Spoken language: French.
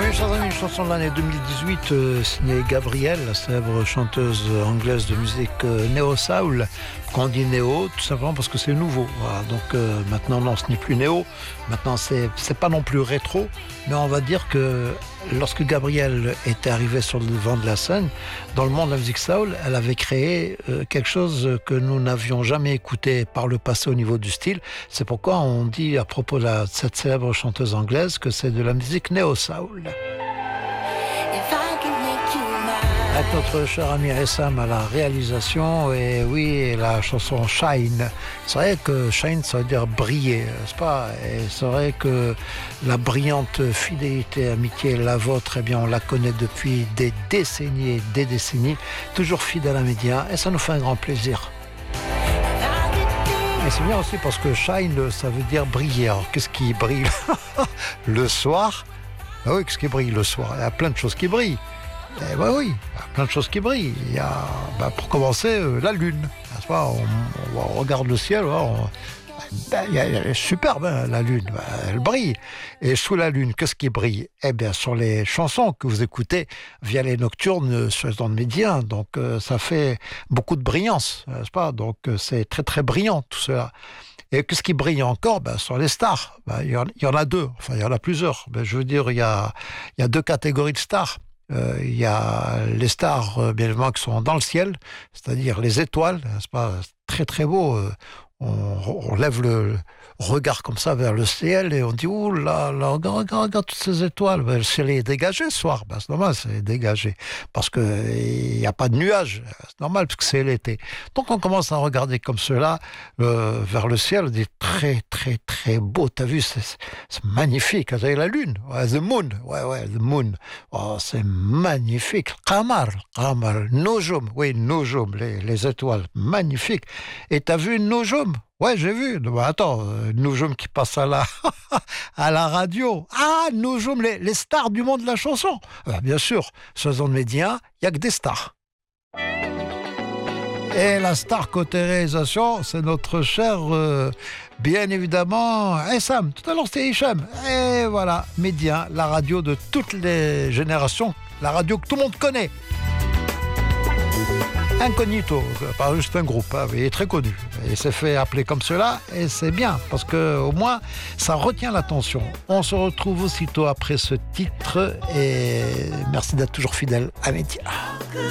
Oui, chers amis, une chanson de l'année 2018 signée Gabrielle, la célèbre chanteuse anglaise de musique néo-soul. Quand on dit néo, tout simplement parce que c'est nouveau. Voilà. Donc maintenant, non, ce n'est plus néo. Maintenant, c'est pas non plus rétro. Mais on va dire que lorsque Gabrielle était arrivée sur le devant de la scène, dans le monde de la musique soul, elle avait créé quelque chose que nous n'avions jamais écouté par le passé au niveau du style. C'est pourquoi on dit à propos de cette célèbre chanteuse anglaise que c'est de la musique néo-soul. Avec notre cher ami Essam à la réalisation, et oui, la chanson Shine. C'est vrai que Shine, ça veut dire briller, n'est-ce pas? Et c'est vrai que la brillante fidélité, amitié, la vôtre, eh bien, on la connaît depuis des décennies et des décennies, toujours fidèle à Média, et ça nous fait un grand plaisir. Et c'est bien aussi parce que Shine, ça veut dire briller. Alors, qu'est-ce qui brille le soir? Ah oui, qu'est-ce qui brille le soir? Il y a plein de choses qui brillent. Eh ben oui, il y a plein de choses qui brillent. Il y a, pour commencer, la lune. N'est-ce pas? On regarde le ciel, elle est superbe, hein, la lune. Elle brille. Et sous la lune, qu'est-ce qui brille? Eh bien, sur les chansons que vous écoutez via les nocturnes sur les ondes Média. Donc, ça fait beaucoup de brillance, n'est-ce pas? Donc, c'est très, très brillant, tout cela. Et qu'est-ce qui brille encore? Sur les stars. Il y en a deux. Enfin, il y en a plusieurs. Je veux dire, il y a deux catégories de stars. Il y a les stars, bien évidemment, qui sont dans le ciel, c'est-à-dire les étoiles, c'est pas très très beau. On lève le regard comme ça vers le ciel et on dit ouh là là, regarde toutes ces étoiles. Le ciel est dégagé ce soir. C'est normal, c'est dégagé parce que il n'y a pas de nuages. C'est normal parce que c'est l'été. Donc on commence à regarder comme cela vers le ciel. On dit très très très beau. T'as vu, c'est magnifique. Vous avez la lune, the moon, the moon. Oh, c'est magnifique. Qamar, Nujum, oui Nujum, les étoiles, magnifique. Et t'as vu Nujum? Ouais, j'ai vu. Attends, Nujum qui passe à la radio. Ah, Nujum, les stars du monde de la chanson. Bien sûr, sur les ondes Média, il n'y a que des stars. Et la star côté réalisation, c'est notre cher, bien évidemment, Essam. Tout à l'heure, c'était Hicham. Et voilà, Média, la radio de toutes les générations, la radio que tout le monde connaît. Incognito, pas juste un groupe, hein, il est très connu. Il s'est fait appeler comme cela et c'est bien parce que au moins ça retient l'attention. On se retrouve aussitôt après ce titre et merci d'être toujours fidèle à Média.